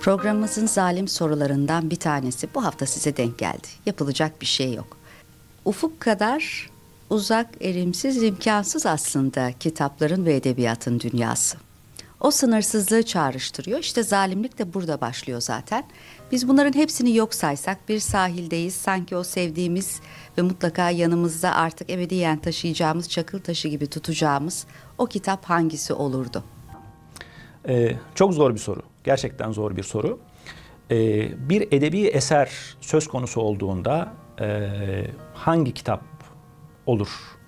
Programımızın zalim sorularından bir tanesi bu hafta size denk geldi. Yapılacak bir şey yok. Ufuk kadar uzak, erimsiz, imkansız aslında kitapların ve edebiyatın dünyası. O sınırsızlığı çağrıştırıyor. İşte zalimlik de burada başlıyor zaten. Biz bunların hepsini yok saysak bir sahildeyiz. Sanki o sevdiğimiz ve mutlaka yanımızda artık ebediyen taşıyacağımız, çakıl taşı gibi tutacağımız o kitap hangisi olurdu? Çok zor bir soru. Gerçekten zor bir soru. Bir edebi eser söz konusu olduğunda hangi kitap olur?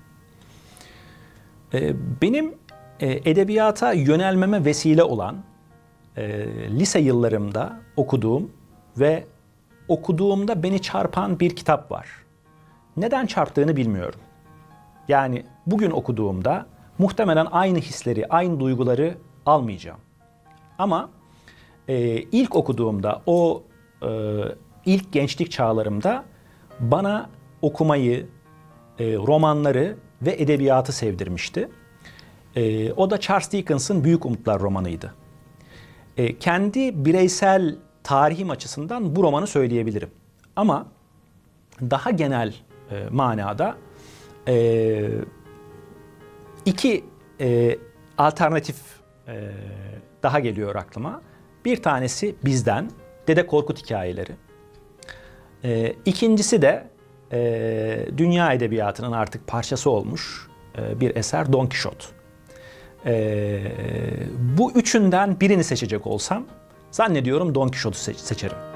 Benim edebiyata yönelmeme vesile olan lise yıllarımda okuduğum ve okuduğumda beni çarpan bir kitap var. Neden çarptığını bilmiyorum. Yani bugün okuduğumda muhtemelen aynı hisleri, aynı duyguları almayacağım. Ama ilk okuduğumda, ilk gençlik çağlarımda bana okumayı, romanları ve edebiyatı sevdirmişti. O da Charles Dickens'ın Büyük Umutlar romanıydı. Kendi bireysel tarihim açısından bu romanı söyleyebilirim. Ama daha genel manada iki alternatif daha geliyor aklıma. Bir tanesi Bizden, Dede Korkut hikayeleri. İkincisi de dünya edebiyatının artık parçası olmuş bir eser Don Kişot. Bu üçünden birini seçecek olsam zannediyorum Don Kişot'u seçerim.